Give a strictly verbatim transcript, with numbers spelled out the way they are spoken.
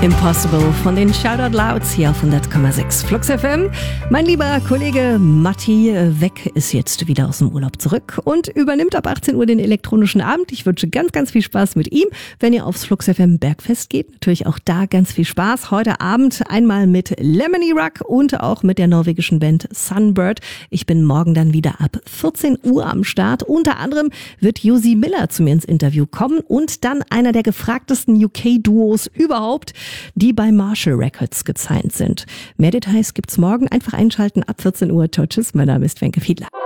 Impossible von den Shoutout Louds hier auf hundert Komma sechs Flux F M. Mein lieber Kollege Matti Weck ist jetzt wieder aus dem Urlaub zurück und übernimmt ab achtzehn Uhr den elektronischen Abend. Ich wünsche ganz, ganz viel Spaß mit ihm, wenn ihr aufs Flux F M Bergfest geht. Natürlich auch da ganz viel Spaß. Heute Abend einmal mit Lemony Rock und auch mit der norwegischen Band Sunbird. Ich bin morgen dann wieder ab vierzehn Uhr am Start. Unter anderem wird Josie Miller zu mir ins Interview kommen und dann einer der gefragtesten U K-Duos überhaupt, die bei Marshall Records gesigned sind. Mehr Details gibt's morgen. Einfach einschalten ab vierzehn Uhr. Ciao, tschüss. Mein Name ist Wenke Fiedler.